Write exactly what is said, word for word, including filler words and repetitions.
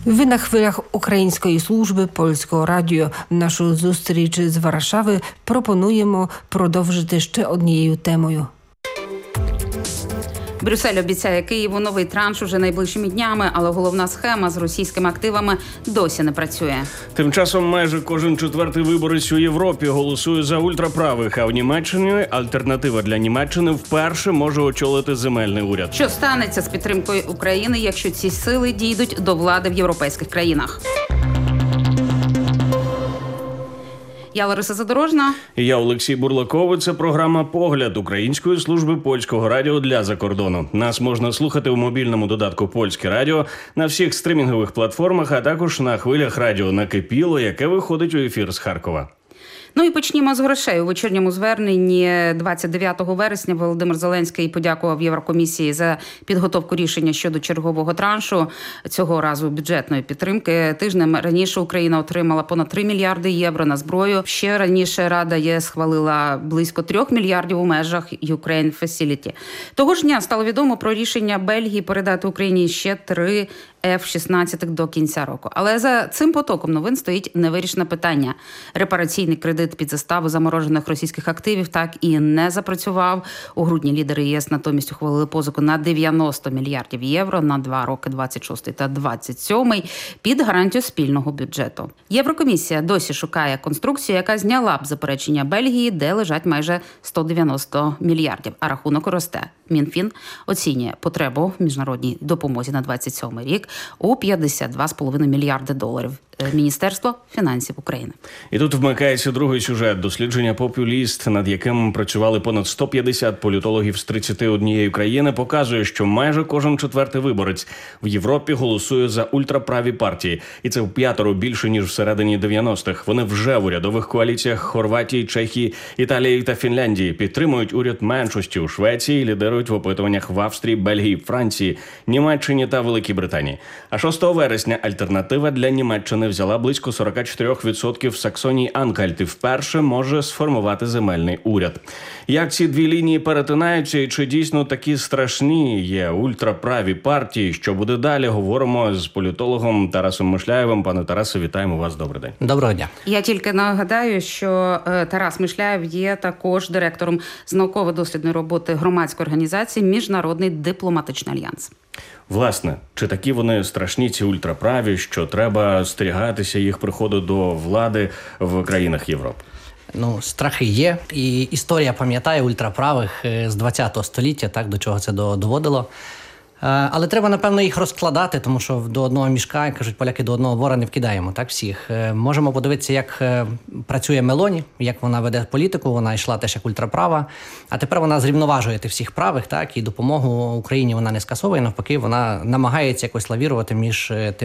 Ви на хвилях Української служби Польського радіо. Нашу зустріч з Варшави пропонуємо продовжити ще однією темою. Брюссель обіцяє Києву новий транш уже найближчими днями, але головна схема з російськими активами досі не працює. Тим часом майже кожен четвертий виборець у Європі голосує за ультраправих, а в Німеччині альтернатива для Німеччини вперше може очолити земельний уряд. Що станеться з підтримкою України, якщо ці сили дійдуть до влади в європейських країнах? Я Лариса Задорожна. І я Олексій Бурлакович. Це програма «Погляд» Української служби Польського радіо для закордону. Нас можна слухати у мобільному додатку «Польське радіо», на всіх стрімінгових платформах, а також на хвилях радіо «Накипіло», яке виходить у ефір з Харкова. Ну і почнімо з грошей. У вечірньому зверненні двадцять дев'ятого вересня Володимир Зеленський подякував Єврокомісії за підготовку рішення щодо чергового траншу, цього разу бюджетної підтримки. Тижнем раніше Україна отримала понад три мільярди євро на зброю. Ще раніше Рада ЄС схвалила близько трьох мільярдів у межах Ukraine Facility. Того ж дня стало відомо про рішення Бельгії передати Україні ще три еф шістнадцять до кінця року. Але за цим потоком новин стоїть невирішене питання. Репараційний кредит під заставу заморожених російських активів так і не запрацював. У грудні лідери ЄС натомість ухвалили позику на дев'яносто мільярдів євро на два роки, двадцять шостий та двадцять сьомий, під гарантію спільного бюджету. Єврокомісія досі шукає конструкцію, яка зняла б заперечення Бельгії, де лежать майже сто дев'яносто мільярдів, а рахунок росте. Мінфін оцінює потребу в міжнародній допомозі на двадцять сьомий рік у п'ятдесят два цілих п'ять десятих мільярди доларів. Міністерство фінансів України. І тут вмикається другий сюжет – дослідження «Популіст», над яким працювали понад сто п'ятдесят політологів з тридцяти однієї країни, показує, що майже кожен четвертий виборець в Європі голосує за ультраправі партії. І це вп'ятеро більше, ніж всередині дев'яностих. Вони вже в урядових коаліціях Хорватії, Чехії, Італії та Фінляндії. Підтримують уряд меншості у Швеції, лідирують в опитуваннях в Австрії, Бельгії, Франції, Німеччині та Великій Британії. А шостого вересня альтернатива для Німеччини взяла близько сорок чотири відсотки в Саксонії-Анхальт і вперше може сформувати земельний уряд. Як ці дві лінії перетинаються і чи дійсно такі страшні є ультраправі партії, що буде далі, говоримо з політологом Тарасом Мишляєвим. Пане Тарасе, вітаємо вас, добрий день. Доброго дня. Я тільки нагадаю, що Тарас Мишляєв є також директором з науково-дослідної роботи громадської організації «Міжнародний дипломатичний альянс». Власне, чи такі вони страшні, ці ультраправі, що треба стерігатися їх приходу до влади в країнах Європи? Ну, страхи є. І історія пам'ятає ультраправих з двадцятого століття, так, до чого це доводило. Але треба, напевно, їх розкладати, тому що до одного мішка, як кажуть поляки, до одного вора не вкидаємо, так, всіх. Можемо подивитися, як працює Мелоні, як вона веде політику, вона йшла теж як ультраправа, а тепер вона зрівноважує тих всіх правих, так, і допомогу Україні вона не скасовує, навпаки, вона намагається якось лавірувати між тим,